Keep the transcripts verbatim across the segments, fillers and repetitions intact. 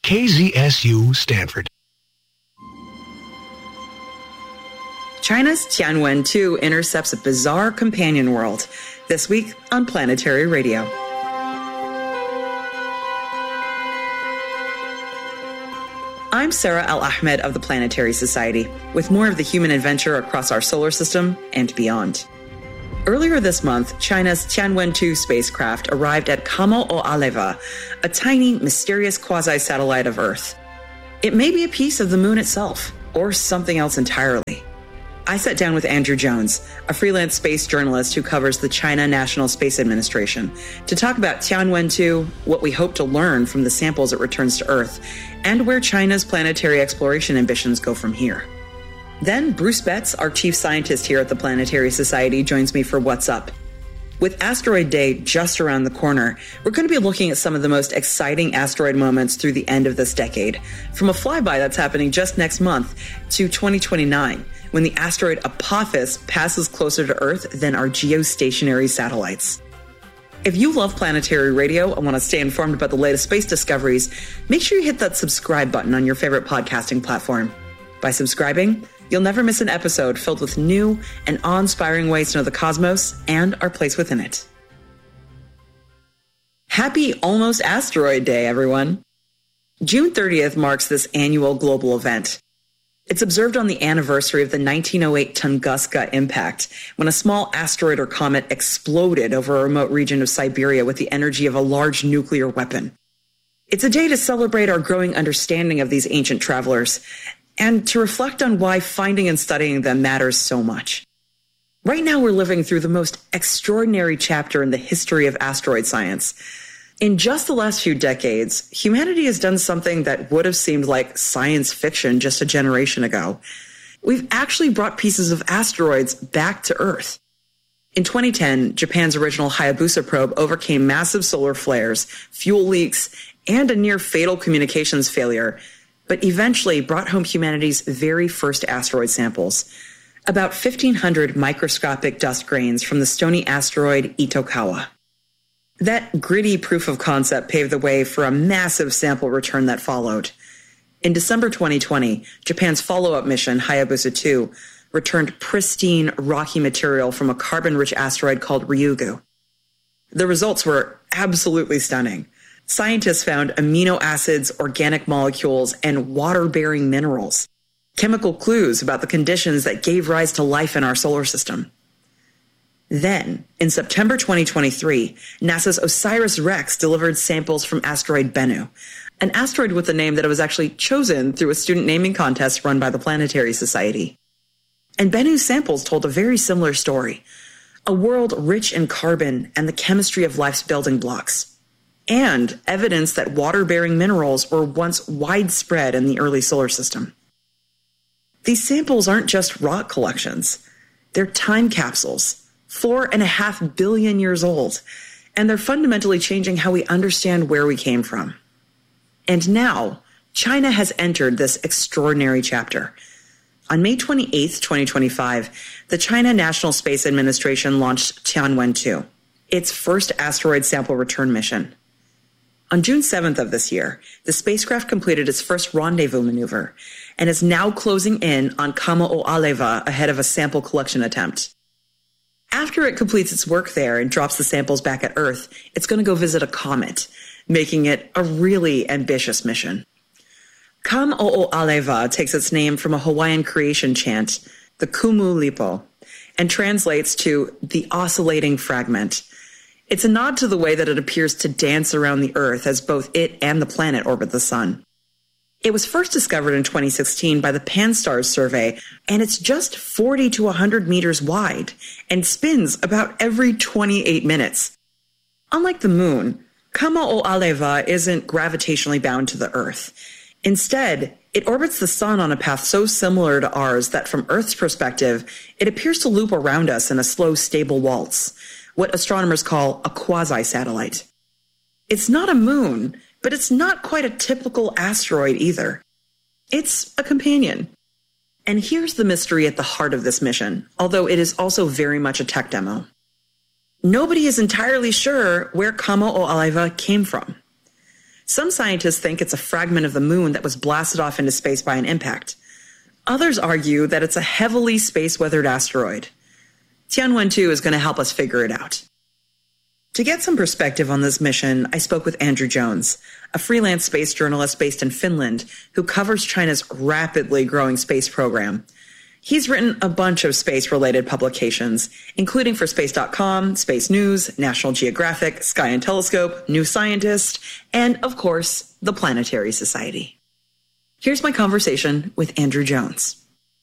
K Z S U Stanford. China's Tianwen two intercepts a bizarre companion world. This week on Planetary Radio. I'm Sarah Al-Ahmed of the Planetary Society, with more of the human adventure across our solar system and beyond. Earlier this month, China's Tianwen two spacecraft arrived at Kamo-o-Aleva, a tiny, mysterious quasi-satellite of Earth. It may be a piece of the moon itself, or something else entirely. I sat down with Andrew Jones, a freelance space journalist who covers the China National Space Administration, to talk about Tianwen two, what we hope to learn from the samples it returns to Earth, and where China's planetary exploration ambitions go from here. Then Bruce Betts, our chief scientist here at the Planetary Society, joins me for What's Up. With Asteroid Day just around the corner, we're going to be looking at some of the most exciting asteroid moments through the end of this decade, from a flyby that's happening just next month to twenty twenty-nine, when the asteroid Apophis passes closer to Earth than our geostationary satellites. If you love Planetary Radio and want to stay informed about the latest space discoveries, make sure you hit that subscribe button on your favorite podcasting platform. By subscribing, you'll never miss an episode filled with new and awe-inspiring ways to know the cosmos and our place within it. Happy Almost Asteroid Day, everyone. June thirtieth marks this annual global event. It's observed on the anniversary of the nineteen oh eight Tunguska impact, when a small asteroid or comet exploded over a remote region of Siberia with the energy of a large nuclear weapon. It's a day to celebrate our growing understanding of these ancient travelers, and to reflect on why finding and studying them matters so much. Right now, we're living through the most extraordinary chapter in the history of asteroid science. In just the last few decades, humanity has done something that would have seemed like science fiction just a generation ago. We've actually brought pieces of asteroids back to Earth. In twenty ten, Japan's original Hayabusa probe overcame massive solar flares, fuel leaks, and a near-fatal communications failure, but eventually brought home humanity's very first asteroid samples, about fifteen hundred microscopic dust grains from the stony asteroid Itokawa. That gritty proof of concept paved the way for a massive sample return that followed. In December twenty twenty, Japan's follow-up mission, Hayabusa two, returned pristine, rocky material from a carbon-rich asteroid called Ryugu. The results were absolutely stunning. Scientists found amino acids, organic molecules, and water-bearing minerals, chemical clues about the conditions that gave rise to life in our solar system. Then, in September twenty twenty-three, NASA's OSIRIS-REx delivered samples from asteroid Bennu, an asteroid with a name that was actually chosen through a student naming contest run by the Planetary Society. And Bennu's samples told a very similar story, a world rich in carbon and the chemistry of life's building blocks, and evidence that water-bearing minerals were once widespread in the early solar system. These samples aren't just rock collections. They're time capsules, four and a half billion years old, and they're fundamentally changing how we understand where we came from. And now, China has entered this extraordinary chapter. On May twenty-eighth, twenty twenty-five, the China National Space Administration launched Tianwen two, its first asteroid sample return mission. On June seventh of this year, the spacecraft completed its first rendezvous maneuver and is now closing in on Kamo-o-Aleva ahead of a sample collection attempt. After it completes its work there and drops the samples back at Earth, it's going to go visit a comet, making it a really ambitious mission. Kamo-o-Aleva takes its name from a Hawaiian creation chant, the Kumu Lipo, and translates to the oscillating fragment. It's a nod to the way that it appears to dance around the Earth as both it and the planet orbit the sun. It was first discovered in twenty sixteen by the Pan-STARRS survey, and it's just forty to one hundred meters wide and spins about every twenty-eight minutes. Unlike the moon, Kamo-o-Aleva isn't gravitationally bound to the Earth. Instead, it orbits the sun on a path so similar to ours that from Earth's perspective, it appears to loop around us in a slow, stable waltz, what astronomers call a quasi-satellite. It's not a moon, but it's not quite a typical asteroid either. It's a companion. And here's the mystery at the heart of this mission, although it is also very much a tech demo. Nobody is entirely sure where Kamo-o-Aleva came from. Some scientists think it's a fragment of the moon that was blasted off into space by an impact. Others argue that it's a heavily space-weathered asteroid. Tianwen two is going to help us figure it out. To get some perspective on this mission, I spoke with Andrew Jones, a freelance space journalist based in Finland who covers China's rapidly growing space program. He's written a bunch of space-related publications, including for Space dot com, Space News, National Geographic, Sky and Telescope, New Scientist, and, of course, the Planetary Society. Here's my conversation with Andrew Jones.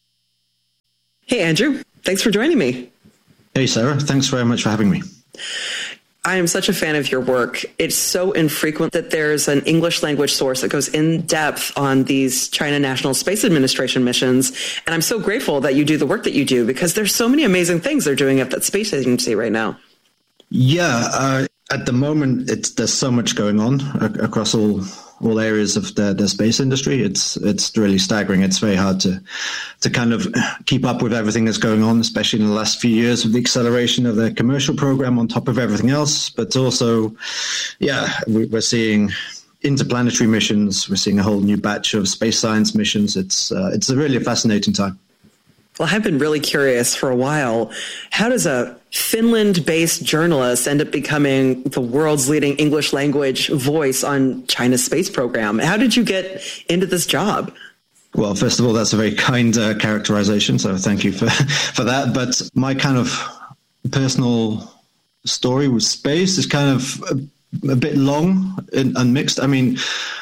Hey, Andrew. Thanks for joining me. Hey, Sarah. Thanks very much for having me. I am such a fan of your work. It's so infrequent that there's an English language source that goes in depth on these China National Space Administration missions. And I'm so grateful that you do the work that you do because there's so many amazing things they're doing at that space agency right now. Yeah, uh, at the moment, it's, there's so much going on a- across all all areas of the, the space industry. It's it's really staggering. It's very hard to to kind of keep up with everything that's going on, especially in the last few years with the acceleration of the commercial program on top of everything else. But also, yeah, we're seeing interplanetary missions. We're seeing a whole new batch of space science missions. It's uh, it's a really fascinating time. Well, I've been really curious for a while. How does a Finland-based journalist end up becoming the world's leading English language voice on China's space program? How did you get into this job? Well, first of all, that's a very kind uh, characterization, so thank you for, for that. But my kind of personal story with space is kind of a, a bit long and, and mixed. I mean,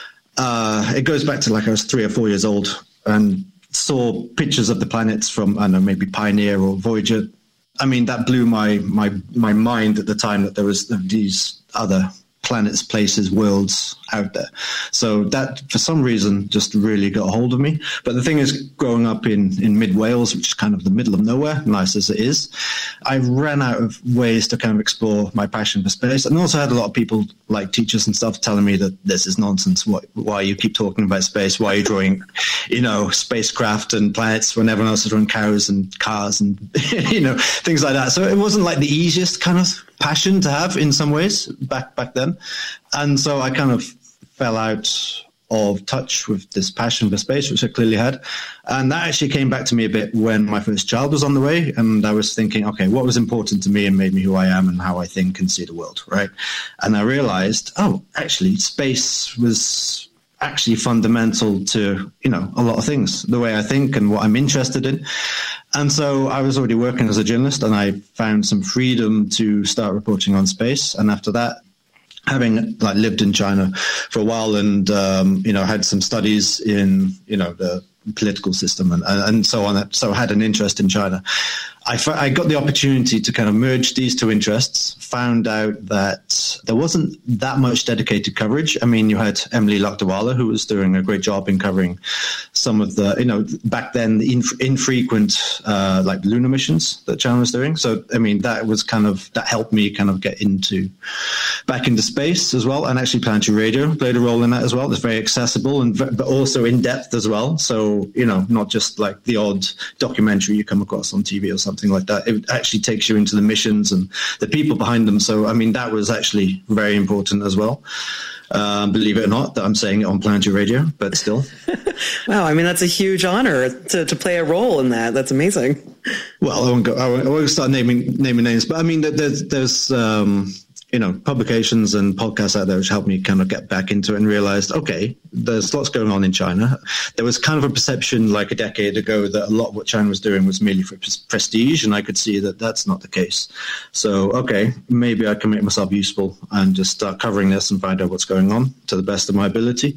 uh, it goes back to like I was three or four years old and saw pictures of the planets from, I don't know, maybe Pioneer or Voyager. I mean, that blew my my my mind at the time that there was these other planets, places, worlds out there. So that, for some reason, just really got a hold of me. But the thing is, growing up in, in mid-Wales, which is kind of the middle of nowhere, nice as it is, I ran out of ways to kind of explore my passion for space. And also had a lot of people, like teachers and stuff, telling me that this is nonsense. Why, why you keep talking about space? Why are you drawing, you know, spacecraft and planets when everyone else is drawing cows and cars and, you know, things like that. So it wasn't like the easiest kind of passion to have in some ways back back then. And so I kind of fell out of touch with this passion for space, which I clearly had. And that actually came back to me a bit when my first child was on the way. And I was thinking, okay, what was important to me and made me who I am and how I think and see the world, right? And I realized, oh, actually, space was actually fundamental to, you know, a lot of things, the way I think and what I'm interested in. And so I was already working as a journalist and I found some freedom to start reporting on space. And after that, having like lived in China for a while and, um, you know, had some studies in, you know, the political system and, and so on. So I had an interest in China. I, I got the opportunity to kind of merge these two interests, found out that there wasn't that much dedicated coverage. I mean, you had Emily Lakdawala, who was doing a great job in covering some of the, you know, back then, the inf- infrequent, uh, like lunar missions that China was doing. So, I mean, that was kind of, that helped me kind of get into, back into space as well. And actually Planetary Radio played a role in that as well. It's very accessible and, but also in depth as well. So, you know, not just like the odd documentary you come across on T V or something like that. It actually takes you into the missions and the people behind them. So, I mean, that was actually very important as well. Uh, believe it or not, that I'm saying it on Planetary Radio, but still. Wow, I mean, that's a huge honor to, to play a role in that. That's amazing. Well, I won't go. I won't, I won't start naming naming names, but I mean, there's there's um, you know, publications and podcasts out there which helped me kind of get back into it and realized, okay, there's lots going on in China. There was kind of a perception like a decade ago that a lot of what China was doing was merely for prestige, and I could see that that's not the case. So, okay, maybe I can make myself useful and just start covering this and find out what's going on to the best of my ability.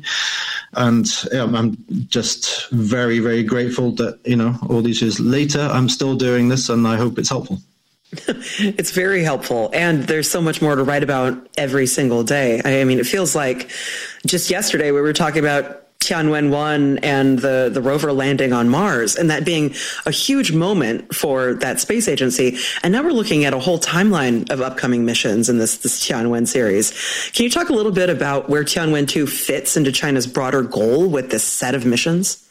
And yeah, I'm just very, very grateful that, you know, all these years later, I'm still doing this, and I hope it's helpful. It's very helpful. And there's so much more to write about every single day. I mean, it feels like just yesterday we were talking about Tianwen one and the, the rover landing on Mars, and that being a huge moment for that space agency. And now we're looking at a whole timeline of upcoming missions in this, this Tianwen series. Can you talk a little bit about where Tianwen two fits into China's broader goal with this set of missions?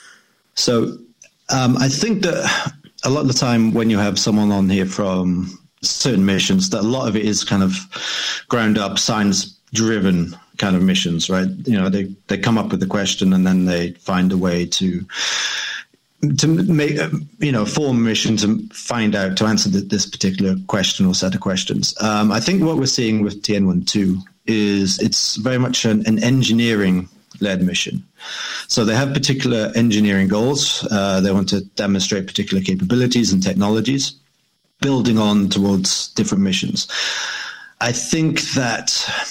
So um, I think that a lot of the time when you have someone on here from certain missions, that a lot of it is kind of ground up, science driven kind of missions, right? You know, they, they come up with the question and then they find a way to to make, you know, form a mission to find out, to answer the, this particular question or set of questions. Um, I think what we're seeing with T N twelve is it's very much an, an engineering-led mission. So they have particular engineering goals. Uh, they want to demonstrate particular capabilities and technologies, building on towards different missions. I think that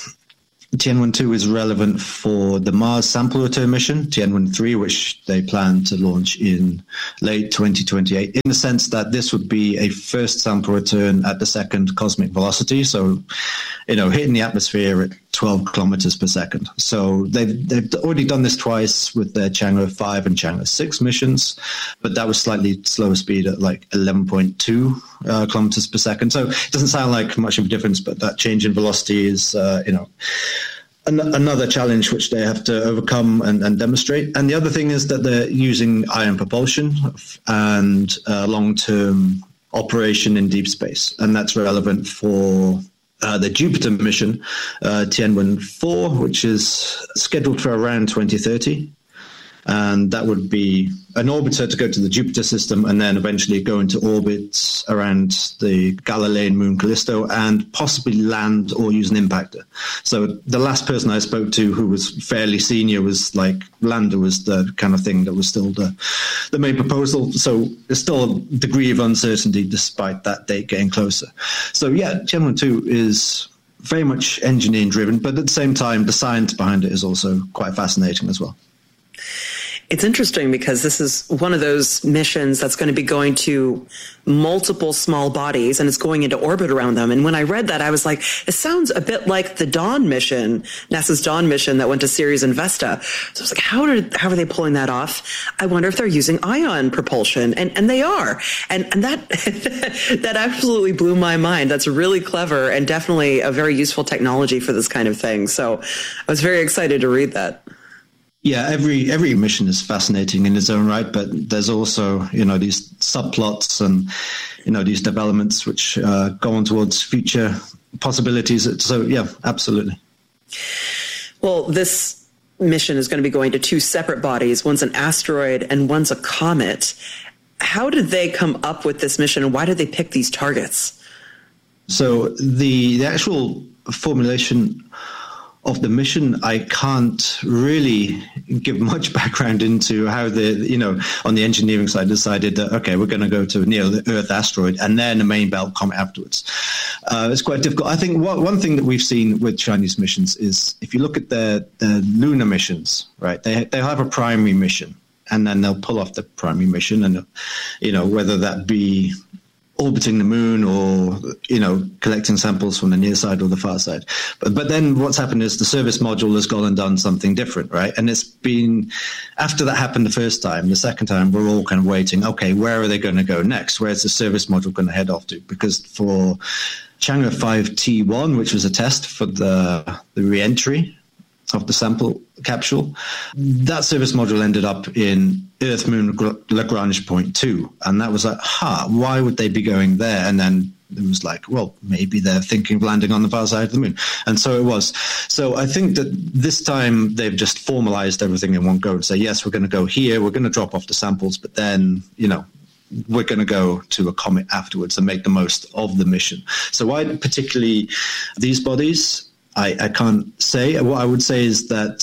T N twelve is relevant for the Mars sample return mission, T N thirteen, which they plan to launch in late twenty twenty-eight, in the sense that this would be a first sample return at the second cosmic velocity. So, you know, hitting the atmosphere at twelve kilometers per second. So they've, they've already done this twice with their Chang'e five and Chang'e six missions, but that was slightly slower speed at like eleven point two uh, kilometers per second. So it doesn't sound like much of a difference, but that change in velocity is, uh, you know, an- another challenge which they have to overcome and, and demonstrate. And the other thing is that they're using ion propulsion and uh, long-term operation in deep space. And that's relevant for Uh, the Jupiter mission, uh, T N fourteen, which is scheduled for around twenty thirty. And that would be an orbiter to go to the Jupiter system and then eventually go into orbit around the Galilean moon Callisto and possibly land or use an impactor. So the last person I spoke to who was fairly senior was like lander was the kind of thing that was still the, the main proposal. So there's still a degree of uncertainty despite that date getting closer. So yeah, T N twelve is very much engineering driven, but at the same time, the science behind it is also quite fascinating as well. It's interesting because this is one of those missions that's going to be going to multiple small bodies and it's going into orbit around them. And when I read that, I was like, it sounds a bit like the Dawn mission, NASA's Dawn mission that went to Ceres and Vesta. So I was like, how are, how are they pulling that off? I wonder if they're using ion propulsion. And, and they are. And, and that, that absolutely blew my mind. That's really clever and definitely a very useful technology for this kind of thing. So I was very excited to read that. Yeah, every every mission is fascinating in its own right, but there's also, you know, these subplots and, you know, these developments which uh, go on towards future possibilities. So, yeah, absolutely. Well, this mission is going to be going to two separate bodies. One's an asteroid and one's a comet. How did they come up with this mission and why did they pick these targets? So the, the actual formulation of the mission, I can't really give much background into how the, you know, on the engineering side decided that, okay, we're going to go to a near-Earth asteroid and then a main belt comet afterwards. Uh, it's quite difficult. I think what, one thing that we've seen with Chinese missions is if you look at their, their lunar missions, right, they they have a primary mission and then they'll pull off the primary mission and, you know, whether that be orbiting the moon or, you know, collecting samples from the near side or the far side. But, but then what's happened is the service module has gone and done something different, right? And it's been, after that happened the first time, the second time, we're all kind of waiting, okay, where are they going to go next? Where's the service module going to head off to? Because for Chang'e five T one, which was a test for the, the re-entry of the sample capsule, that service module ended up in Earth Moon Lagrange point two. And that was like, ha, why would they be going there? And then it was like, well, maybe they're thinking of landing on the far side of the moon. And so it was. So I think that this time they've just formalized everything in one go and say, yes, we're going to go here. We're going to drop off the samples, but then, you know, we're going to go to a comet afterwards and make the most of the mission. So why particularly these bodies? I, I can't say. What I would say is that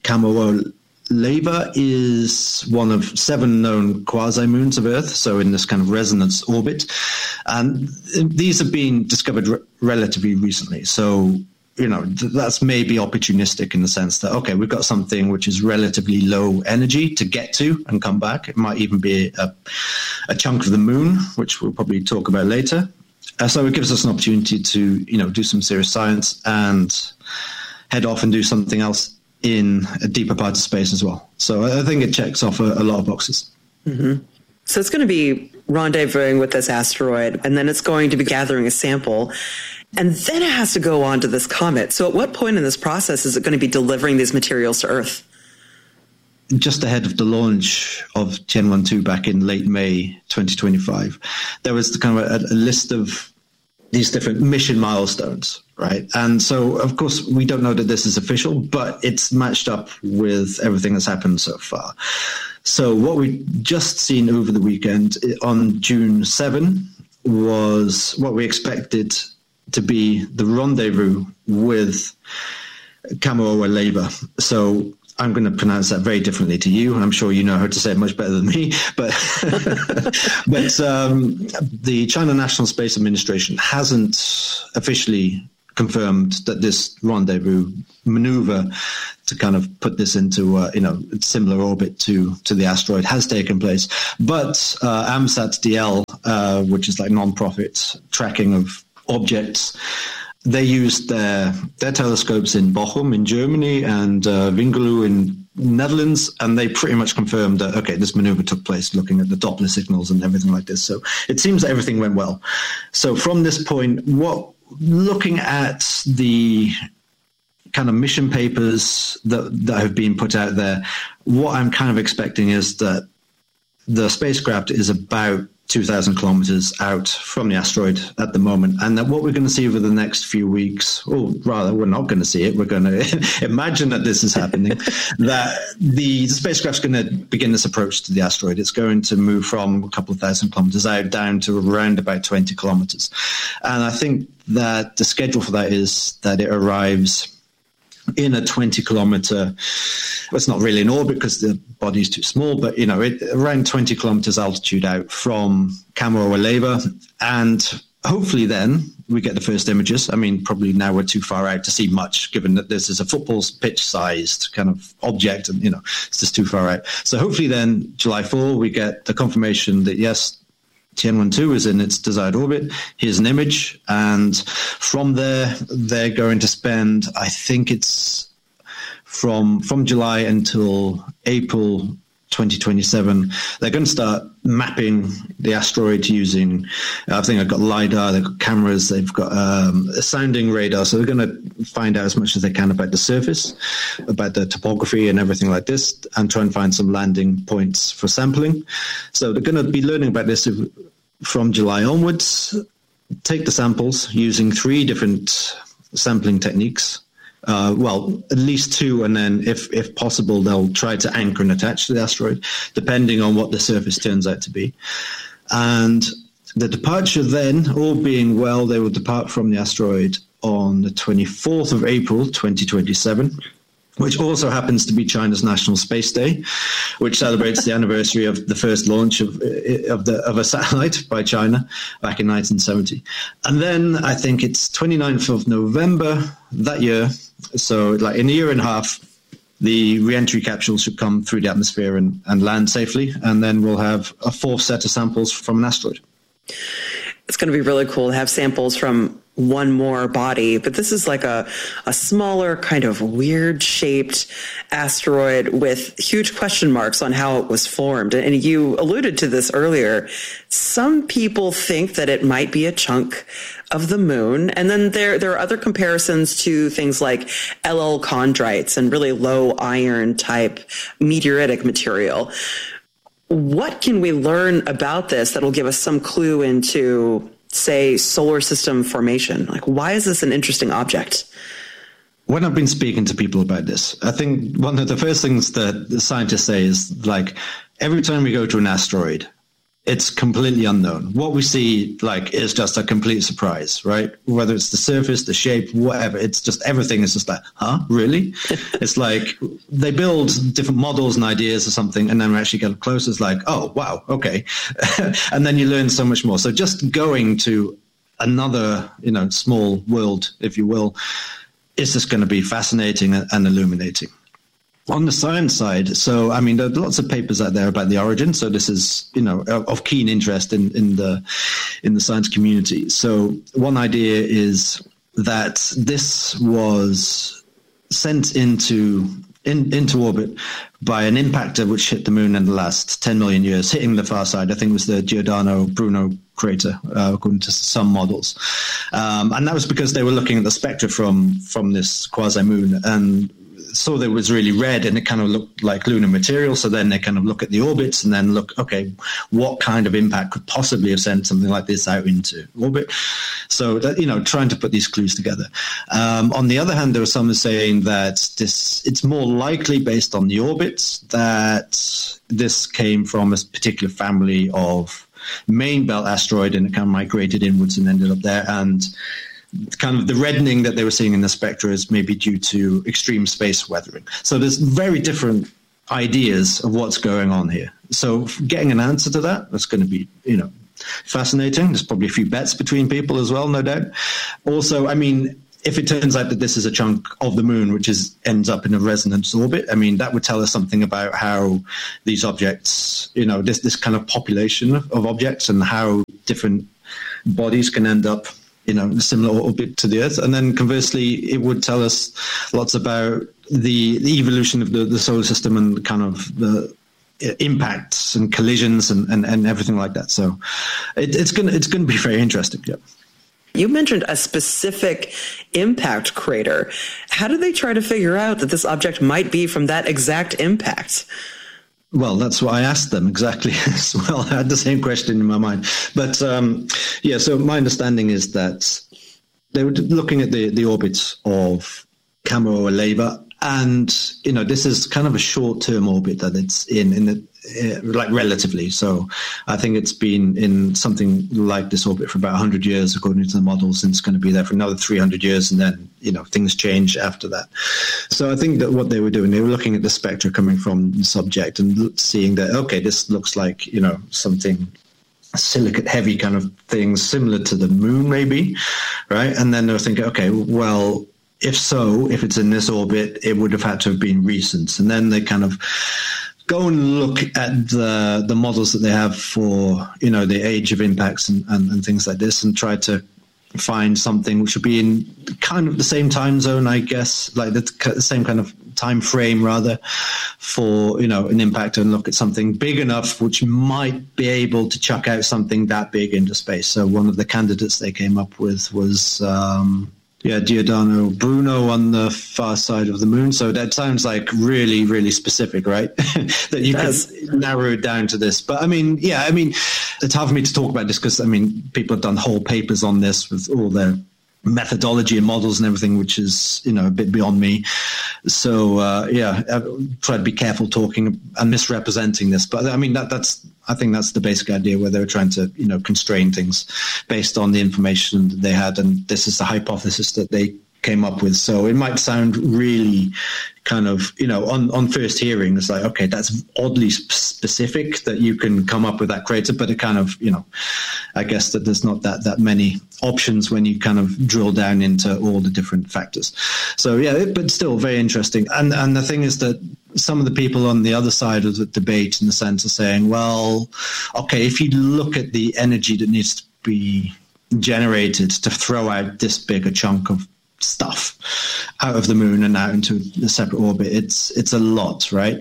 Kamoa-Leva is one of seven known quasi-moons of Earth, so in this kind of resonance orbit. And these have been discovered re- relatively recently. So, you know, th- that's maybe opportunistic in the sense that, okay, we've got something which is relatively low energy to get to and come back. It might even be a, a chunk of the moon, which we'll probably talk about later. Uh, so it gives us an opportunity to, you know, do some serious science and head off and do something else in a deeper part of space as well. So I think it checks off a, a lot of boxes. Mm-hmm. So it's going to be rendezvousing with this asteroid, and then it's going to be gathering a sample, and then it has to go on to this comet. So at what point in this process is it going to be delivering these materials to Earth? Just ahead of the launch of T N twelve back in late May twenty twenty-five, there was the kind of a, a list of these different mission milestones. right? And so, of course, we don't know that this is official, but it's matched up with everything that's happened so far. So what we just seen over the weekend on June seventh was what we expected to be the rendezvous with Kamuoa Labour. So I'm going to pronounce that very differently to you. I'm sure you know how to say it much better than me. But but um, the China National Space Administration hasn't officially confirmed that this rendezvous maneuver to kind of put this into uh, you know similar orbit to to the asteroid has taken place. But uh, AMSAT-D L, uh, which is like non-profit tracking of objects, they used their their telescopes in Bochum in Germany and uh, Wingerloo in Netherlands, and they pretty much confirmed that, okay, this maneuver took place looking at the Doppler signals and everything like this. So it seems that everything went well. So from this point, what looking at the kind of mission papers that, that have been put out there, what I'm kind of expecting is that the spacecraft is about two thousand kilometers out from the asteroid at the moment, and that what we're going to see over the next few weeks, or rather, we're not going to see it, we're going to imagine that this is happening, that the, the spacecraft's going to begin this approach to the asteroid. It's going to move from a couple of thousand kilometers out down to around about twenty kilometers. And I think that the schedule for that is that it arrives in a twenty kilometer, well, it's not really in orbit because the body is too small, but, you know, it, around twenty kilometers altitude out from Kamuoa Labour. And hopefully then we get the first images. I mean, probably now we're too far out to see much, given that this is a football pitch sized kind of object and, you know, it's just too far out. So hopefully then July fourth, we get the confirmation that, yes, Tianwen two is in its desired orbit. Here's an image. And from there, they're going to spend, I think it's from from July until April twenty twenty-seven, they're going to start mapping the asteroid using, I think I've got LiDAR, they've got cameras, they've got um, a sounding radar. So they're going to find out as much as they can about the surface, about the topography and everything like this, and try and find some landing points for sampling. So they're going to be learning about this from July onwards, take the samples using three different sampling techniques. Uh, well, at least two, and then if, if possible, they'll try to anchor and attach to the asteroid, depending on what the surface turns out to be. And the departure then, all being well, they will depart from the asteroid on the twenty-fourth of April, twenty twenty-seven, which also happens to be China's National Space Day, which celebrates the anniversary of the first launch of of, the, of a satellite by China back in nineteen seventy. And then I think it's twenty-ninth of November that year, so like in a year and a half, the re-entry capsule should come through the atmosphere and, and land safely, and then we'll have a fourth set of samples from an asteroid. It's going to be really cool to have samples from one more body, but this is like a, a smaller kind of weird shaped asteroid with huge question marks on how it was formed. And you alluded to this earlier. Some people think that it might be a chunk of the moon. And then there, there are other comparisons to things like L L chondrites and really low iron type meteoritic material. What can we learn about this that will give us some clue into, say, solar system formation? Like, why is this an interesting object? When I've been speaking to people about this, I think one of the first things that the scientists say is, like, every time we go to an asteroid, it's completely unknown. What we see, like, is just a complete surprise, right? Whether it's the surface, the shape, whatever, it's just everything is just like, huh, really? It's like they build different models and ideas or something, and then we actually get close. It's like, oh, wow, okay. And then you learn so much more. So just going to another, you know, small world, if you will, is just going to be fascinating and illuminating. On the science side, so, I mean, there are lots of papers out there about the origin. So this is, you know, of keen interest in, in the in the science community. So one idea is that this was sent into in, into orbit by an impactor which hit the moon in the last ten million years, hitting the far side. I think it was the Giordano Bruno crater, uh, according to some models. Um, and that was because they were looking at the spectra from, from this quasi-moon, and saw that it was really red and it kind of looked like lunar material. So then they kind of look at the orbits and then look, okay, what kind of impact could possibly have sent something like this out into orbit? So, that, you know, trying to put these clues together. Um, on the other hand, there were some saying that this it's more likely based on the orbits that this came from a particular family of main belt asteroid and it kind of migrated inwards and ended up there. And kind of the reddening that they were seeing in the spectra is maybe due to extreme space weathering. So there's very different ideas of what's going on here. So getting an answer to that, that's going to be, you know, fascinating. There's probably a few bets between people as well, no doubt. Also, I mean, if it turns out that this is a chunk of the moon which is ends up in a resonance orbit, I mean, that would tell us something about how these objects, you know, this this kind of population of objects and how different bodies can end up, you know, in a similar orbit to the Earth. And then conversely, it would tell us lots about the, the evolution of the, the solar system and kind of the impacts and collisions and, and, and everything like that. So it, it's going to it's going to be very interesting. Yeah. You mentioned a specific impact crater. How do they try to figure out that this object might be from that exact impact? Well, that's what I asked them exactly as well. I had the same question in my mind. But um, yeah, so my understanding is that they were looking at the, the orbits of Camaroa Leyva. And, you know, this is kind of a short-term orbit that it's in, in the, uh, like relatively. So I think it's been in something like this orbit for about one hundred years, according to the models, and it's going to be there for another three hundred years. And then, you know, things change after that. So I think that what they were doing, they were looking at the spectra coming from the subject and seeing that, okay, this looks like, you know, something silicate heavy kind of thing similar to the moon, maybe, right? And then they were thinking, okay, well, if so, if it's in this orbit, it would have had to have been recent. And then they kind of go and look at the the models that they have for, you know, the age of impacts and, and, and things like this, and try to find something which would be in kind of the same time zone, I guess, like the same kind of time frame rather, for, you know, an impact, and look at something big enough which might be able to chuck out something that big into space. So one of the candidates they came up with was um Yeah, Giordano Bruno on the far side of the moon. So that sounds like really, really specific, right? That you can narrow it down to this. But I mean, yeah, I mean, it's hard for me to talk about this because, I mean, people have done whole papers on this with all their methodology and models and everything, which is, you know, a bit beyond me. So, uh, yeah, I try to be careful talking and misrepresenting this. But I mean, that, that's, I think that's the basic idea, where they were trying to, you know, constrain things based on the information that they had. And this is the hypothesis that they came up with. So it might sound really kind of, you know, on, on first hearing, it's like, okay, that's oddly specific that you can come up with that crater, but it kind of, you know, I guess that there's not that, that many options when you kind of drill down into all the different factors. So yeah, but still very interesting. And, and the thing is that some of the people on the other side of the debate, in the sense of saying, well, okay, if you look at the energy that needs to be generated to throw out this big a chunk of stuff out of the moon and out into a separate orbit, it's it's a lot, right?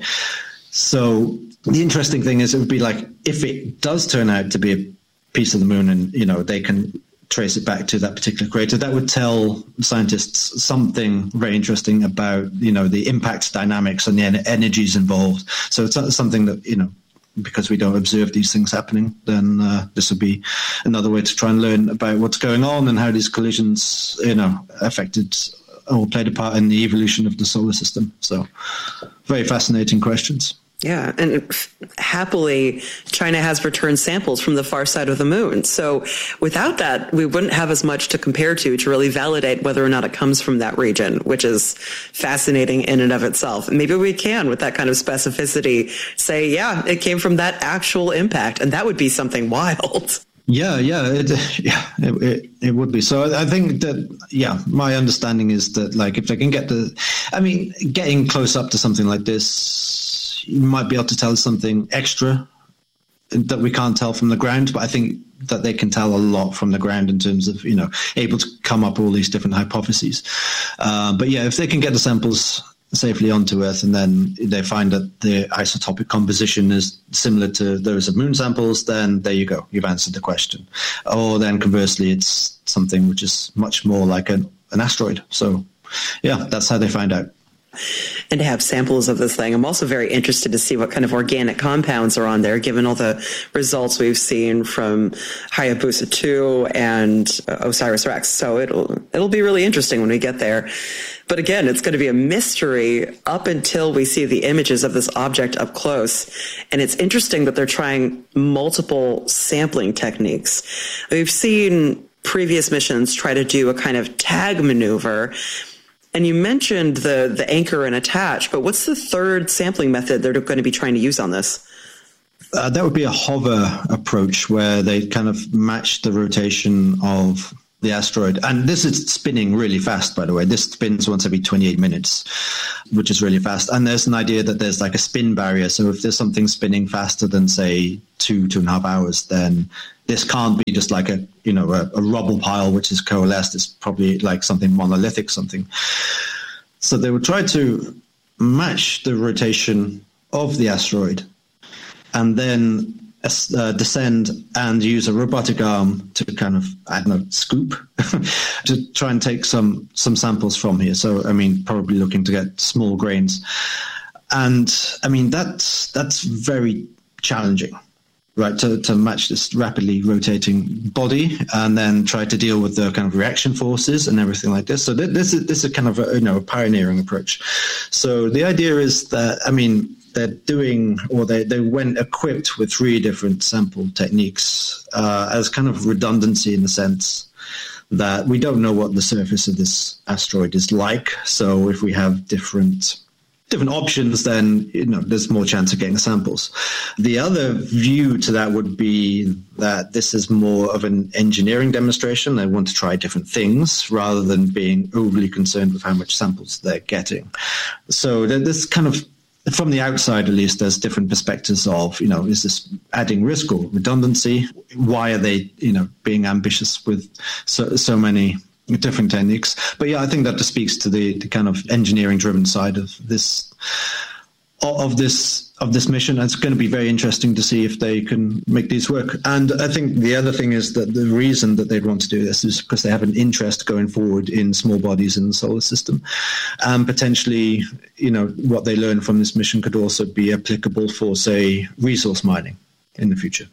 So the interesting thing is, it would be like, if it does turn out to be a piece of the moon and, you know, they can trace it back to that particular crater, that would tell scientists something very interesting about, you know, the impact dynamics and the energies involved. So it's something that, you know, because we don't observe these things happening, then uh, this would be another way to try and learn about what's going on and how these collisions, you know, affected or played a part in the evolution of the solar system. So very fascinating questions. Yeah, and happily, China has returned samples from the far side of the moon. So without that, we wouldn't have as much to compare to to really validate whether or not it comes from that region, which is fascinating in and of itself. Maybe we can, with that kind of specificity, say, yeah, it came from that actual impact, and that would be something wild. Yeah, yeah, it, yeah, it, it, it would be. So I think that, yeah, my understanding is that, like, if they can get the, I mean, getting close up to something like this, you might be able to tell us something extra that we can't tell from the ground. But I think that they can tell a lot from the ground in terms of, you know, able to come up with all these different hypotheses. Uh, but yeah, if they can get the samples safely onto Earth, and then they find that the isotopic composition is similar to those of moon samples, then there you go, you've answered the question. Or then conversely, it's something which is much more like an, an asteroid. So yeah, that's how they find out. And to have samples of this thing. I'm also very interested to see what kind of organic compounds are on there, given all the results we've seen from Hayabusa two and uh, OSIRIS-REx. So it'll it'll be really interesting when we get there. But again, it's going to be a mystery up until we see the images of this object up close. And it's interesting that they're trying multiple sampling techniques. We've seen previous missions try to do a kind of tag maneuver. And you mentioned the, the anchor and attach, but what's the third sampling method they're going to be trying to use on this? Uh, that would be a hover approach where they kind of match the rotation of the asteroid. And this is spinning really fast, by the way. This spins once every twenty-eight minutes, which is really fast. And there's an idea that there's like a spin barrier. So if there's something spinning faster than, say, two, two and a half hours, then this can't be just like a, you know, a, a rubble pile which is coalesced. It's probably like something monolithic, something. So they would try to match the rotation of the asteroid and then uh, descend and use a robotic arm to kind of, I don't know, scoop to try and take some some samples from here. So, I mean, probably looking to get small grains. And, I mean, that's that's very challenging, right, to, to match this rapidly rotating body and then try to deal with the kind of reaction forces and everything like this. So th- this is this is kind of a, you know, a pioneering approach. So the idea is that, I mean, they're doing, or they, they went equipped with three different sample techniques uh, as kind of redundancy in the sense that we don't know what the surface of this asteroid is like. So if we have different different options, then, you know, there's more chance of getting samples. The other view to that would be that this is more of an engineering demonstration. They want to try different things rather than being overly concerned with how much samples they're getting. So this kind of, from the outside, at least, there's different perspectives of, you know, is this adding risk or redundancy? Why are they, you know, being ambitious with so, so many different techniques? But yeah, I think that just speaks to the, the kind of engineering-driven side of this of this of this mission. It's going to be very interesting to see if they can make these work. And I think the other thing is that the reason that they'd want to do this is because they have an interest going forward in small bodies in the solar system, and potentially, you know, what they learn from this mission could also be applicable for, say, resource mining in the future.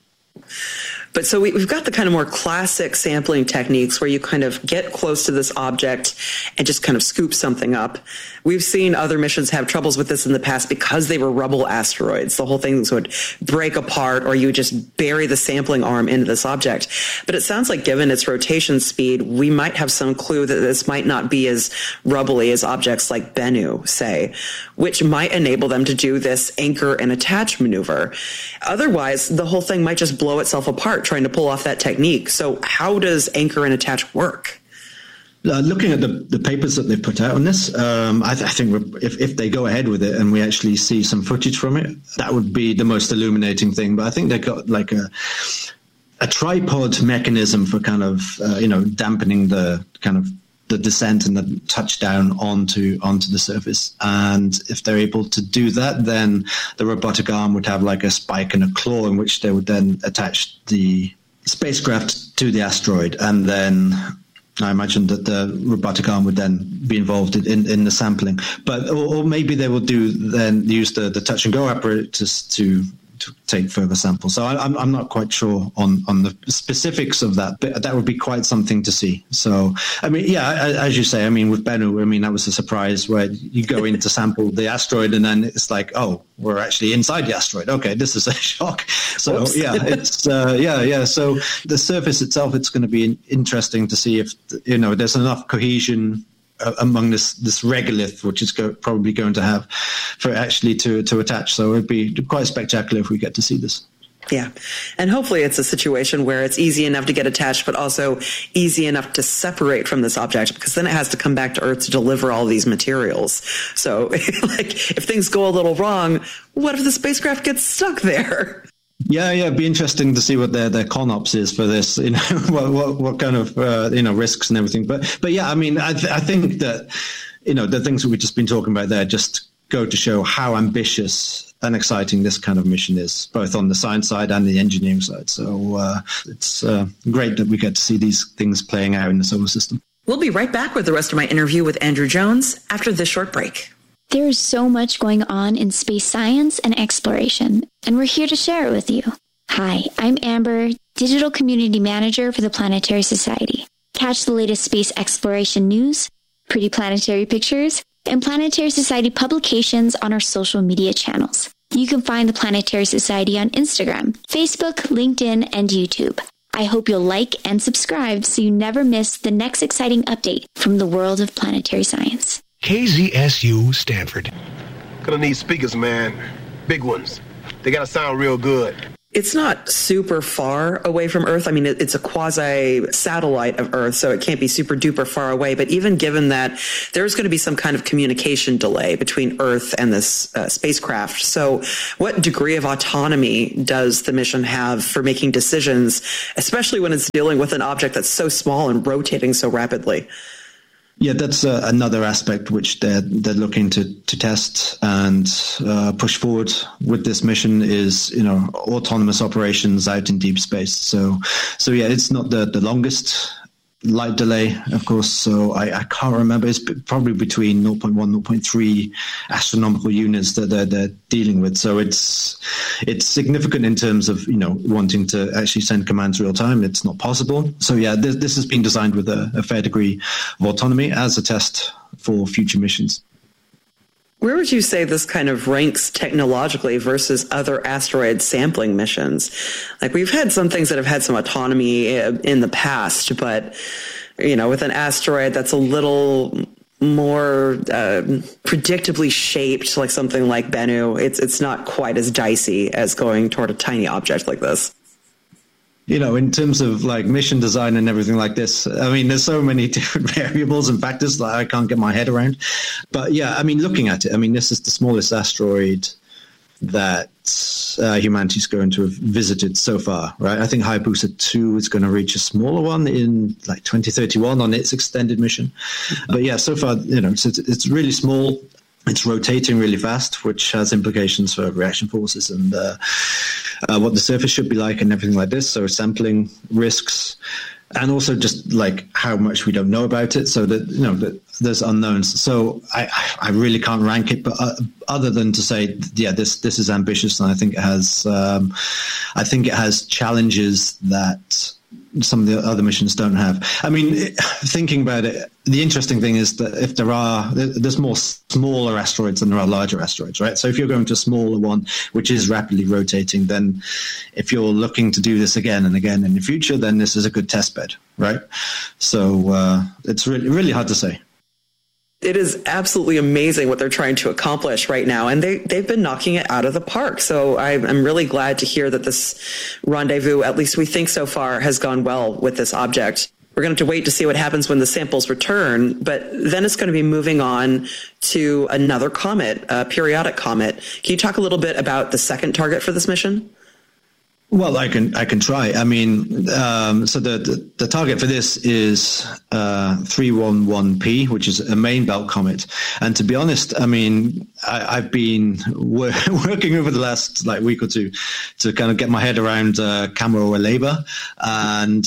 But so we, we've got the kind of more classic sampling techniques where you kind of get close to this object and just kind of scoop something up. We've seen other missions have troubles with this in the past because they were rubble asteroids. The whole thing would break apart, or you would just bury the sampling arm into this object. But it sounds like, given its rotation speed, we might have some clue that this might not be as rubbly as objects like Bennu, say, which might enable them to do this anchor and attach maneuver. Otherwise, the whole thing might just blow itself apart trying to pull off that technique. So how does anchor and attach work? Uh, looking at the, the papers that they've put out on this, um, I, th- I think if, if they go ahead with it and we actually see some footage from it, that would be the most illuminating thing. But I think they've got like a a tripod mechanism for kind of, uh, you know, dampening the kind of the descent and the touchdown onto onto the surface. And if they're able to do that, then the robotic arm would have like a spike and a claw in which they would then attach the spacecraft to the asteroid. And then I imagine that the robotic arm would then be involved in, in the sampling. But or, or maybe they will do then use the, the touch and go apparatus to to take further samples. So I, I'm I'm not quite sure on, on the specifics of that, but that would be quite something to see. So, I mean, yeah, as you say, I mean, with Bennu, I mean, that was a surprise where you go in to sample the asteroid and then it's like, oh, we're actually inside the asteroid. Okay, this is a shock. So, Oops. yeah, it's, uh, yeah, yeah. So the surface itself, it's going to be interesting to see if, you know, there's enough cohesion among this this regolith, which is go, probably going to have for it actually to to attach. So it'd be quite spectacular if we get to see this. Yeah. And hopefully it's a situation where it's easy enough to get attached, but also easy enough to separate from this object, because then it has to come back to Earth to deliver all these materials. So like if things go a little wrong, what if the spacecraft gets stuck there? Yeah, yeah, it'd be interesting to see what their their ConOps is for this. You know, what what, what kind of uh, you know risks and everything. But but yeah, I mean, I th- I think that you know the things that we've just been talking about there just go to show how ambitious and exciting this kind of mission is, both on the science side and the engineering side. So uh, it's uh, great that we get to see these things playing out in the solar system. We'll be right back with the rest of my interview with Andrew Jones after this short break. There is so much going on in space science and exploration, and we're here to share it with you. Hi, I'm Amber, Digital Community Manager for the Planetary Society. Catch the latest space exploration news, pretty planetary pictures, and Planetary Society publications on our social media channels. You can find the Planetary Society on Instagram, Facebook, LinkedIn, and YouTube. I hope you'll like and subscribe so you never miss the next exciting update from the world of planetary science. K Z S U Stanford. Gonna need speakers, man. Big ones. They gotta sound real good. It's not super far away from Earth. I mean, it, it's a quasi-satellite of Earth, so it can't be super duper far away. But even given that, there's going to be some kind of communication delay between Earth and this uh, spacecraft. So what degree of autonomy does the mission have for making decisions, especially when it's dealing with an object that's so small and rotating so rapidly? Yeah, that's uh, another aspect which they're they're looking to to test and uh, push forward with this mission is, you know, autonomous operations out in deep space. So, so yeah, it's not the, the longest light delay, of course. So I, I can't remember. It's probably between zero point one, zero point three astronomical units that they're, they're dealing with. So it's it's significant in terms of, you know, wanting to actually send commands real time. It's not possible. So yeah, this, this has been designed with a, a fair degree of autonomy as a test for future missions. Where would you say this kind of ranks technologically versus other asteroid sampling missions? Like, we've had some things that have had some autonomy in the past, but, you know, with an asteroid that's a little more uh, predictably shaped, like something like Bennu, it's it's not quite as dicey as going toward a tiny object like this. You know, in terms of like mission design and everything like this, I mean, there's so many different variables and factors that I can't get my head around. But yeah, I mean, looking at it, I mean, this is the smallest asteroid that uh, humanity's going to have visited so far, right? I think Hayabusa two is going to reach a smaller one in like twenty thirty-one on its extended mission. But yeah, so far, you know, it's, it's really small. It's rotating really fast, which has implications for reaction forces and uh, uh, what the surface should be like and everything like this. So sampling risks, and also just like how much we don't know about it. So that, you know, that there's unknowns. So I, I really can't rank it, but uh, other than to say, yeah, this this is ambitious, and I think it has, um, I think it has challenges that some of the other missions don't have. I mean, thinking about it, the interesting thing is that if there are, there's more smaller asteroids than there are larger asteroids, right? So if you're going to a smaller one, which is rapidly rotating, then if you're looking to do this again and again in the future, then this is a good test bed, right? So uh, it's really, really hard to say. It is absolutely amazing what they're trying to accomplish right now, and they, they've been knocking it out of the park. So I, I'm really glad to hear that this rendezvous, at least we think so far, has gone well with this object. We're going to have to wait to see what happens when the samples return, but then it's going to be moving on to another comet, a periodic comet. Can you talk a little bit about the second target for this mission? Well, I can I can try. I mean, um, so the, the the target for this is uh, three one one P, which is a main belt comet. And to be honest, I mean, I, I've been wor- working over the last like week or two to kind of get my head around uh, Camaro Labor and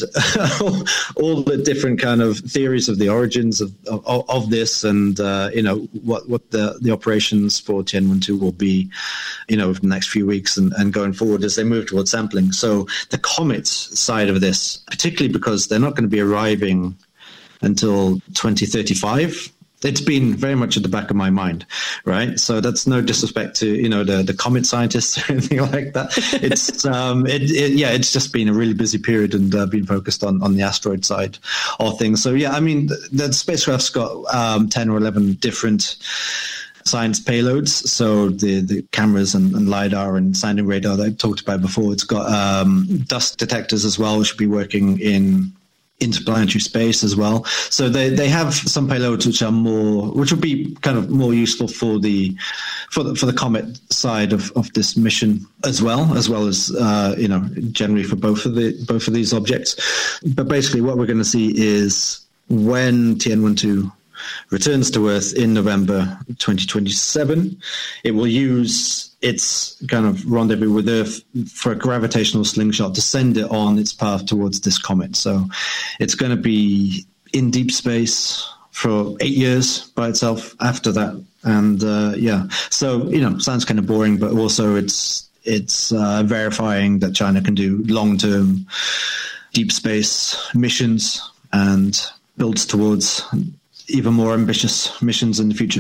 all the different kind of theories of the origins of of, of this, and uh, you know what what the the operations for Tianwen-two will be, you know, over the next few weeks and, and going forward as they move towards sampling. So the comet side of this, particularly because they're not going to be arriving until twenty thirty-five, it's been very much at the back of my mind, right? So that's no disrespect to, you know, the, the comet scientists or anything like that. It's, um, it, it, yeah, it's just been a really busy period and uh, been focused on, on the asteroid side of things. So yeah, I mean, the, the spacecraft's got um, ten or eleven different science payloads, so the, the cameras and, and LiDAR and sounding radar that I talked about before. It's got um, dust detectors as well, which should be working in interplanetary space as well. So they, they have some payloads which are more, which would be kind of more useful for the for the, for the comet side of, of this mission as well, as well as uh, you know, generally for both of the both of these objects. But basically, what we're going to see is when Tianwen-two returns to Earth in November twenty twenty-seven, it will use its kind of rendezvous with Earth for a gravitational slingshot to send it on its path towards this comet. So it's going to be in deep space for eight years by itself. After that, And uh, yeah, so, you know, sounds kind of boring, but also it's it's uh, verifying that China can do long-term deep space missions and builds towards even more ambitious missions in the future.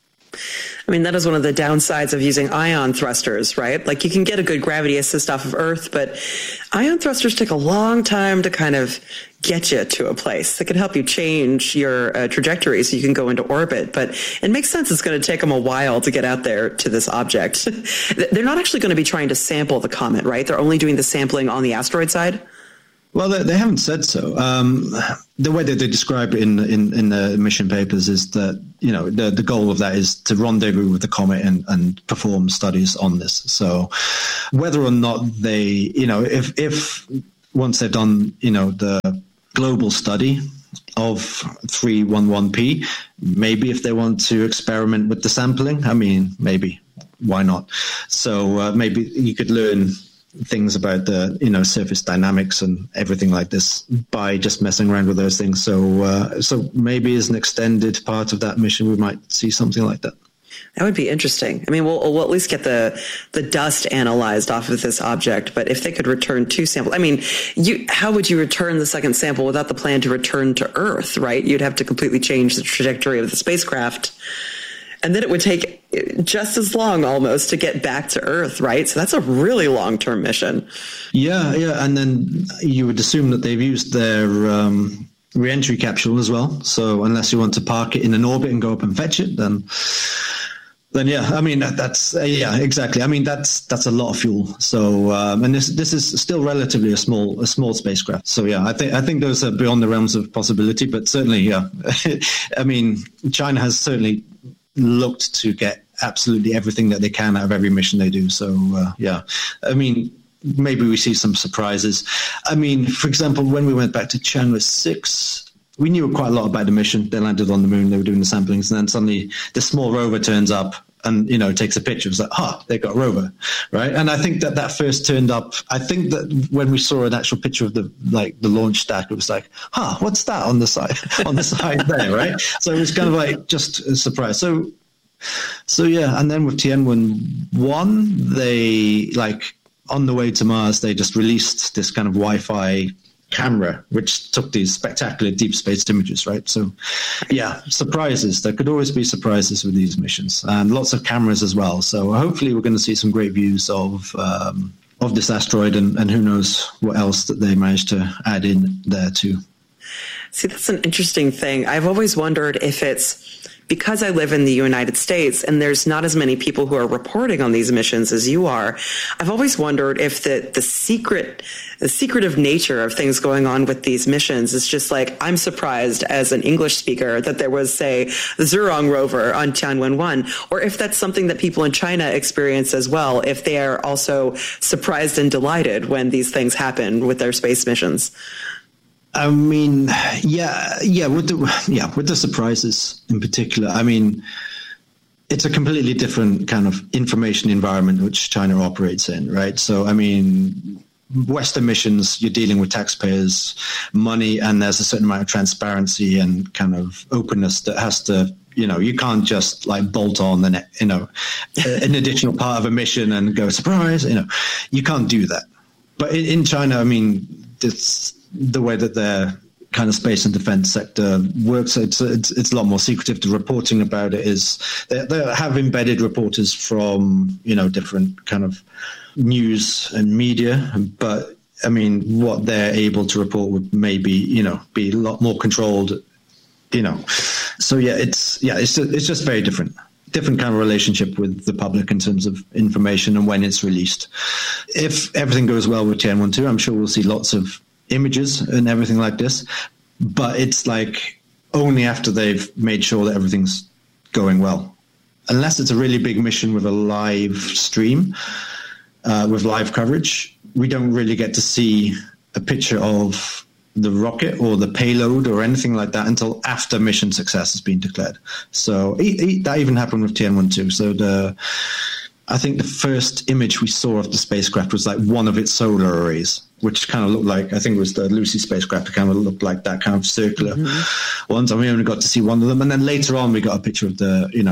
I mean, that is one of the downsides of using ion thrusters, right? Like, you can get a good gravity assist off of Earth, but ion thrusters take a long time to kind of get you to a place that can help you change your uh, trajectory so you can go into orbit. But it makes sense it's going to take them a while to get out there to this object. They're not actually going to be trying to sample the comet, right? They're only doing the sampling on the asteroid side? Well, they, they haven't said so. Um, the way that they describe it in, in, in the mission papers is that, you know, the, the goal of that is to rendezvous with the comet and, and perform studies on this. So whether or not they, you know, if, if once they've done, you know, the global study of three eleven P, maybe if they want to experiment with the sampling, I mean, maybe, why not? So uh, maybe you could learn things about the, you know, surface dynamics and everything like this by just messing around with those things. So, uh, so maybe as an extended part of that mission, we might see something like that. That would be interesting. I mean, we'll, we'll at least get the, the dust analyzed off of this object, but if they could return two samples, I mean, you, how would you return the second sample without the plan to return to Earth, right? You'd have to completely change the trajectory of the spacecraft. And then it would take just as long almost to get back to Earth, right? So that's a really long-term mission. Yeah, yeah. And then you would assume that they've used their um, re-entry capsule as well. So unless you want to park it in an orbit and go up and fetch it, then... Then yeah, I mean that, that's uh, yeah, exactly. I mean that's that's a lot of fuel. So um, and this this is still relatively a small a small spacecraft. So yeah, I think I think those are beyond the realms of possibility. But certainly, yeah, I mean China has certainly looked to get absolutely everything that they can out of every mission they do. So uh, yeah, I mean maybe we see some surprises. I mean, for example, when we went back to Tianwen six. We knew quite a lot about the mission. They landed on the moon. They were doing the samplings. And then suddenly the small rover turns up and, you know, takes a picture. It's like, ah, they got a rover, right? And I think that that first turned up, I think that when we saw an actual picture of the, like, the launch stack, it was like, huh, what's that on the side, on the side there, right? So it was kind of like just a surprise. So, so yeah. And then with Tianwen one, they, like, on the way to Mars, they just released this kind of Wi-Fi camera, which took these spectacular deep space images, right? So, yeah, surprises. There could always be surprises with these missions, and lots of cameras as well. So hopefully we're going to see some great views of um, of this asteroid, and, and who knows what else that they managed to add in there too. See, that's an interesting thing. I've always wondered if it's because I live in the United States and there's not as many people who are reporting on these missions as you are. I've always wondered if the, the secret, the secretive nature of things going on with these missions is just like, I'm surprised as an English speaker that there was, say, the Zhurong rover on Tianwen one, or if that's something that people in China experience as well, if they are also surprised and delighted when these things happen with their space missions. I mean, yeah, yeah, with the yeah with the surprises in particular. I mean, it's a completely different kind of information environment which China operates in, right? So, I mean, Western missions, you're dealing with taxpayers' money, and there's a certain amount of transparency and kind of openness that has to, you know, you can't just like bolt on the, you know, an additional part of a mission and go surprise. You know, you can't do that. But in, in China, I mean, it's the way that their kind of space and defense sector works. It's, it's, it's a lot more secretive. The reporting about it is they, they have embedded reporters from, you know, different kind of news and media. But I mean, what they're able to report would maybe, you know, be a lot more controlled, you know. So yeah, it's, yeah, it's, it's just very different. Different kind of relationship with the public in terms of information and when it's released. If everything goes well with Tianwen two, I'm sure we'll see lots of images and everything like this, but it's like only after they've made sure that everything's going well. Unless it's a really big mission with a live stream, uh, with live coverage, we don't really get to see a picture of the rocket or the payload or anything like that until after mission success has been declared. So that even happened with Tianwen two. So the I think the first image we saw of the spacecraft was like one of its solar arrays, which kind of looked like, I think it was the Lucy spacecraft. It kind of looked like that kind of circular mm-hmm. ones. And we only got to see one of them. And then later on, we got a picture of the, you know,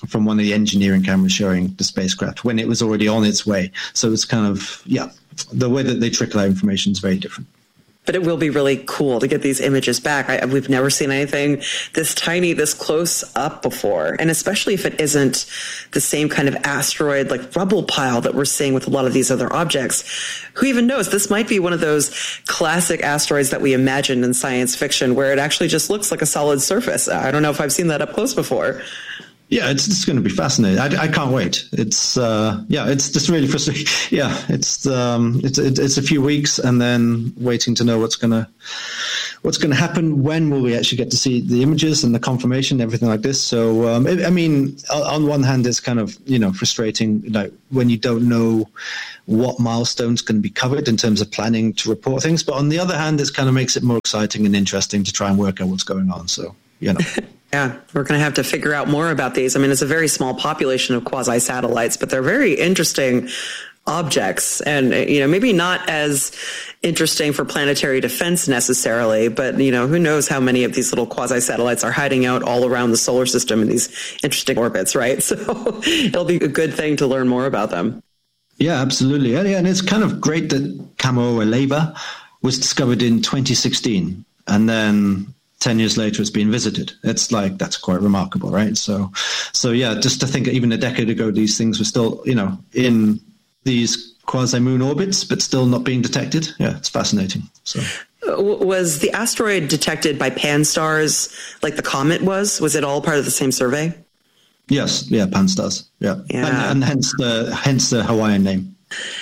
from one of the engineering cameras showing the spacecraft when it was already on its way. So it's kind of, yeah, the way that they trickle out information is very different. But it will be really cool to get these images back. I, we've never seen anything this tiny, this close up before. And especially if it isn't the same kind of asteroid, like rubble pile that we're seeing with a lot of these other objects. Who even knows? This might be one of those classic asteroids that we imagined in science fiction where it actually just looks like a solid surface. I don't know if I've seen that up close before. Yeah, it's just going to be fascinating. I, I can't wait. It's uh, yeah, it's just really frustrating. Yeah, it's um, it's it's a few weeks, and then waiting to know what's gonna what's gonna happen. When will we actually get to see the images and the confirmation, everything like this? So um, it, I mean, on one hand, it's kind of you know frustrating, like when you don't know what milestones can be covered in terms of planning to report things. But on the other hand, it kind of makes it more exciting and interesting to try and work out what's going on. So you know. Yeah, we're going to have to figure out more about these. I mean, it's a very small population of quasi-satellites, but they're very interesting objects and, you know, maybe not as interesting for planetary defense necessarily, but, you know, who knows how many of these little quasi-satellites are hiding out all around the solar system in these interesting orbits, right? So it'll be a good thing to learn more about them. Yeah, absolutely. Yeah, and it's kind of great that Kamoa-Leva was discovered in twenty sixteen, and then ten years later, it's been visited. It's like, that's quite remarkable, right? So, so yeah, just to think even a decade ago, these things were still, you know, in these quasi-moon orbits, but still not being detected. Yeah, it's fascinating. So, was the asteroid detected by Pan-STARRS like the comet was? Was it all part of the same survey? Yes, yeah, Pan-STARRS, yeah. yeah. And, and hence the hence the Hawaiian name.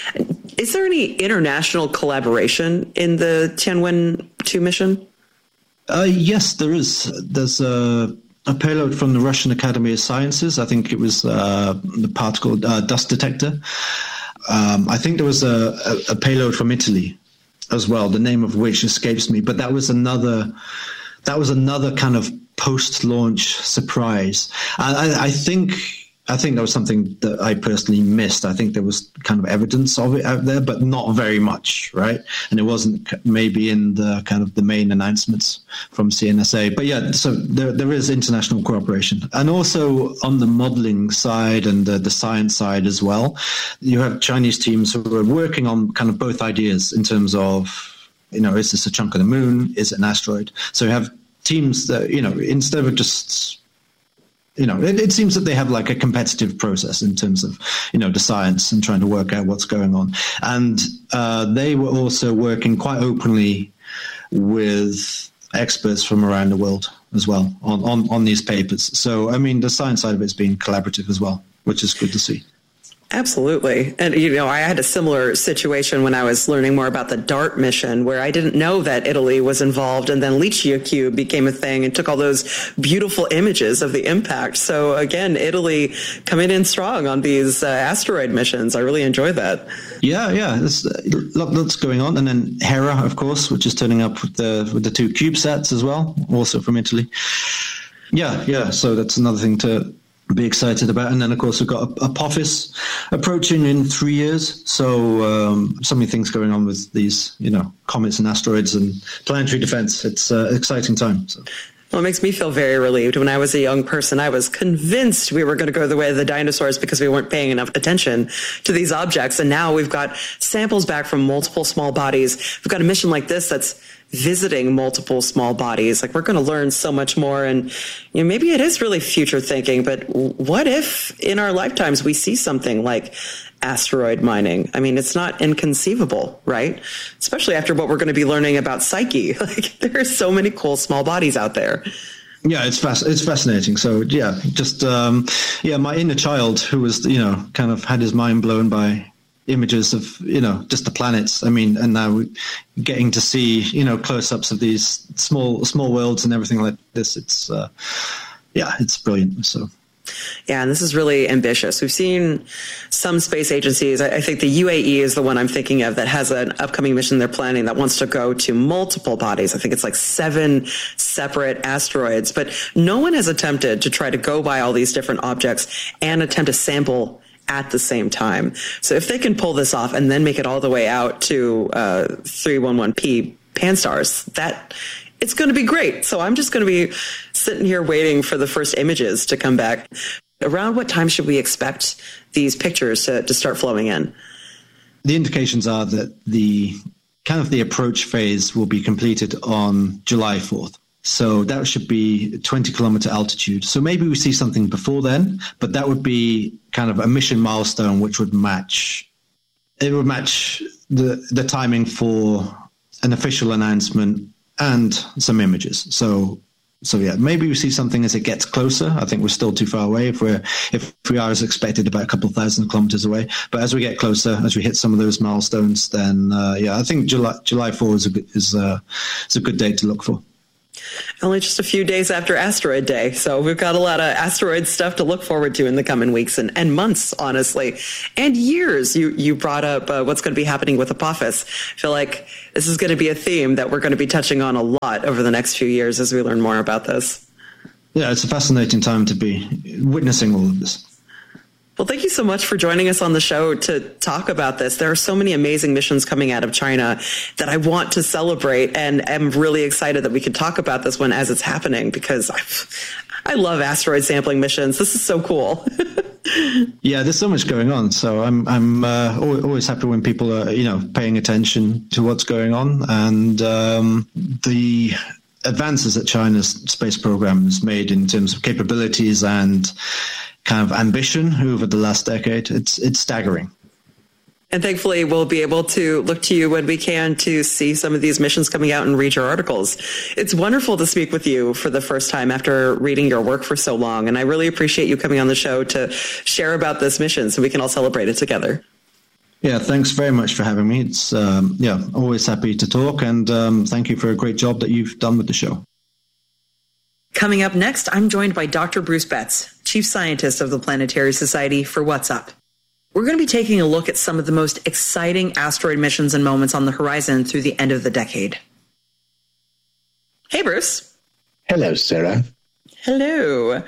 Is there any international collaboration in the Tianwen two mission? Uh, yes, there is. There's a, a payload from the Russian Academy of Sciences. I think it was uh, the particle uh, dust detector. Um, I think there was a, a, a payload from Italy as well, the name of which escapes me. But that was another. That was another kind of post-launch surprise. I, I, I think. I think that was something that I personally missed. I think there was kind of evidence of it out there, but not very much, right? And it wasn't maybe in the kind of the main announcements from C N S A. But yeah, so there there is international cooperation. And also on the modeling side and the, the science side as well, you have Chinese teams who are working on kind of both ideas in terms of, you know, is this a chunk of the moon? Is it an asteroid? So you have teams that, you know, instead of just... You know, it, it seems that they have like a competitive process in terms of, you know, the science and trying to work out what's going on. And uh, they were also working quite openly with experts from around the world as well on, on, on these papers. So, I mean, the science side of it's been collaborative as well, which is good to see. Absolutely. And, you know, I had a similar situation when I was learning more about the DART mission where I didn't know that Italy was involved, and then LiCiaQ became a thing and took all those beautiful images of the impact. So again, Italy coming in strong on these uh, asteroid missions. I really enjoy that. Yeah, yeah. There's lots going on. And then Hera, of course, which is turning up with the, with the two CubeSats as well, also from Italy. Yeah, yeah. So that's another thing to be excited about. And then, of course, we've got Apophis approaching in three years. So um, so many things going on with these, you know, comets and asteroids and planetary defense. It's an uh, exciting time. So. Well, it makes me feel very relieved. When I was a young person, I was convinced we were going to go the way of the dinosaurs because we weren't paying enough attention to these objects. And now we've got samples back from multiple small bodies. We've got a mission like this that's visiting multiple small bodies. Like, we're going to learn so much more. And, you know, maybe it is really future thinking, but what if in our lifetimes we see something like asteroid mining? I mean, it's not inconceivable, right? Especially after what we're going to be learning about Psyche. Like, there are so many cool small bodies out there. Yeah, it's fast. It's fascinating. So yeah, just um, yeah, my inner child who was, you know, kind of had his mind blown by images of, you know, just the planets. I mean, and now getting to see, you know, close-ups of these small small worlds and everything like this. It's uh, yeah, it's brilliant. So. Yeah, and this is really ambitious. We've seen some space agencies. I think the U A E is the one I'm thinking of that has an upcoming mission they're planning that wants to go to multiple bodies. I think it's like seven separate asteroids, but no one has attempted to try to go by all these different objects and attempt to sample at the same time. So if they can pull this off and then make it all the way out to uh, three eleven P Pan-STARRS, that it's going to be great. So I'm just going to be sitting here waiting for the first images to come back. Around what time should we expect these pictures to, to start flowing in? The indications are that the kind of the approach phase will be completed on July fourth. So that should be twenty kilometer altitude. So maybe we see something before then, but that would be kind of a mission milestone, which would match, it would match the, the timing for an official announcement and some images. So, so yeah, maybe we see something as it gets closer. I think we're still too far away if we're, if we are as expected about a couple of thousand kilometers away. But as we get closer, as we hit some of those milestones, then uh, yeah, I think July, July fourth is a good, is a, is a good date to look for. Only just a few days after Asteroid Day. So we've got a lot of asteroid stuff to look forward to in the coming weeks and, and months, honestly, and years. You you brought up uh, what's going to be happening with Apophis. I feel like this is going to be a theme that we're going to be touching on a lot over the next few years as we learn more about this. Yeah, it's a fascinating time to be witnessing all of this. Well, thank you so much for joining us on the show to talk about this. There are so many amazing missions coming out of China that I want to celebrate, and I'm really excited that we can talk about this one as it's happening because I've, I love asteroid sampling missions. This is so cool. Yeah, there's so much going on. So I'm I'm uh, always happy when people are, you know, paying attention to what's going on, and um, the advances that China's space program has made in terms of capabilities and kind of ambition over the last decade, it's it's staggering. And thankfully, we'll be able to look to you when we can to see some of these missions coming out and read your articles. It's wonderful to speak with you for the first time after reading your work for so long. And I really appreciate you coming on the show to share about this mission so we can all celebrate it together. Yeah, thanks very much for having me. It's, um, yeah, always happy to talk. And um, thank you for a great job that you've done with the show. Coming up next, I'm joined by Doctor Bruce Betts, Chief Scientist of the Planetary Society, for What's Up. We're going to be taking a look at some of the most exciting asteroid missions and moments on the horizon through the end of the decade. Hey, Bruce. Hello, Sarah. Hello.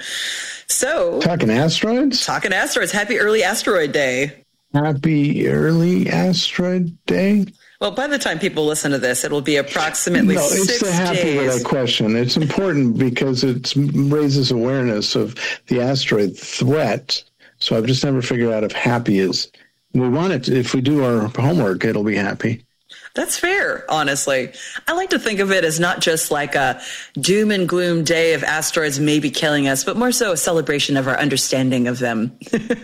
So, talking asteroids? Talking asteroids. Happy early asteroid day. Happy early asteroid day? Well, by the time people listen to this, it'll be approximately no, six it's the happy days. with that question. It's important because it raises awareness of the asteroid threat. So I've just never figured out if happy is. We want it to, if we do our homework, it'll be happy. That's fair, honestly. I like to think of it as not just like a doom and gloom day of asteroids maybe killing us, but more so a celebration of our understanding of them.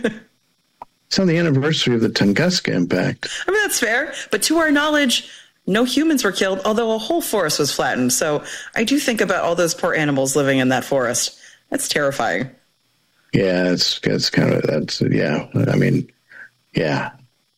It's on the anniversary of the Tunguska impact. I mean, that's fair. But to our knowledge, no humans were killed, although a whole forest was flattened. So I do think about all those poor animals living in that forest. That's terrifying. Yeah, it's, it's kind of, that's, yeah. I mean, yeah.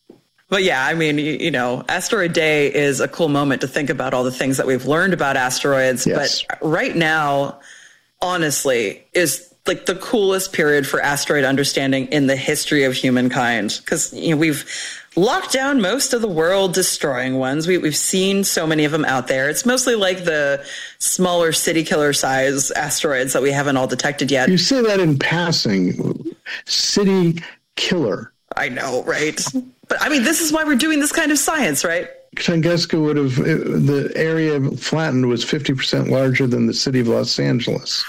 But yeah, I mean, you, you know, Asteroid Day is a cool moment to think about all the things that we've learned about asteroids. Yes. But right now, honestly, is like the coolest period for asteroid understanding in the history of humankind. Because, you know, we've locked down most of the world destroying ones. We, we've seen so many of them out there. It's mostly like the smaller city killer size asteroids that we haven't all detected yet. You say that in passing. City killer. I know, right? But I mean, this is why we're doing this kind of science, right? Tunguska would have, the area flattened was fifty percent larger than the city of Los Angeles.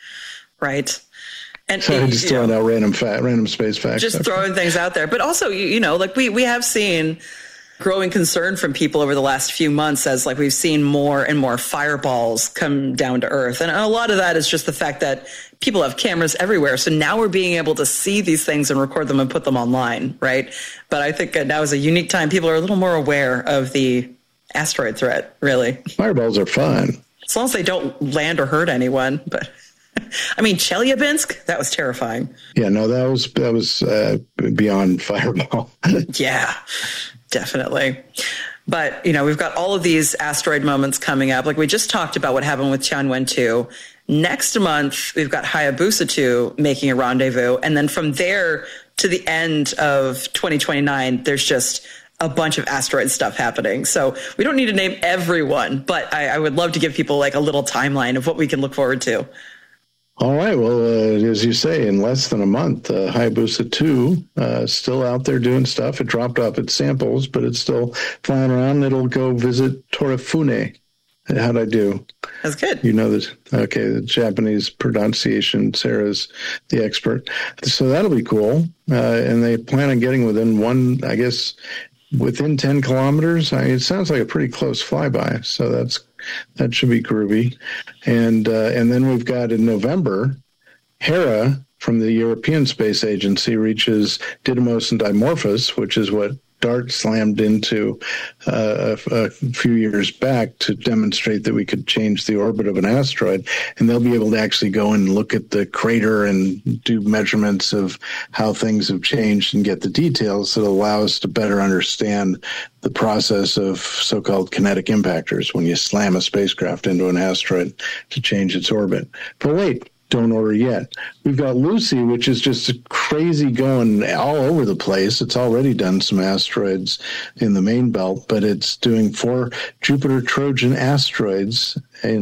Right. And so I'm just throwing know, out random fact, random space facts. Just throwing things out there. But also, you, you know, like we, we have seen growing concern from people over the last few months as like we've seen more and more fireballs come down to Earth. And a lot of that is just the fact that people have cameras everywhere. So now we're being able to see these things and record them and put them online, right? But I think now is a unique time. People are a little more aware of the asteroid threat, really. Fireballs are fun. As long as they don't land or hurt anyone. But I mean, Chelyabinsk, that was terrifying. Yeah, no, that was that was uh, beyond fireball. Yeah, definitely. But, you know, we've got all of these asteroid moments coming up. Like we just talked about what happened with Tianwen two. Next month, we've got Hayabusa two making a rendezvous. And then from there to the end of twenty twenty-nine, there's just a bunch of asteroid stuff happening. So we don't need to name everyone, but I, I would love to give people like a little timeline of what we can look forward to. All right. Well, uh, as you say, in less than a month, uh, Hayabusa two uh, still out there doing stuff. It dropped off its samples, but it's still flying around. It'll go visit Torifune. How'd I do? That's good. You know this. Okay, the Japanese pronunciation. Sarah's the expert. So that'll be cool. Uh, and they plan on getting within one, I guess, within ten kilometers. I mean, it sounds like a pretty close flyby. So that's that should be groovy. And uh, and then we've got in November, Hera from the European Space Agency reaches Didymos and Dimorphos, which is what DART slammed into uh, a, a few years back to demonstrate that we could change the orbit of an asteroid. And they'll be able to actually go and look at the crater and do measurements of how things have changed and get the details that allow us to better understand the process of so-called kinetic impactors when you slam a spacecraft into an asteroid to change its orbit. But wait, don't order yet. We've got Lucy, which is just crazy going all over the place. It's already done some asteroids in the main belt, but it's doing four Jupiter Trojan asteroids in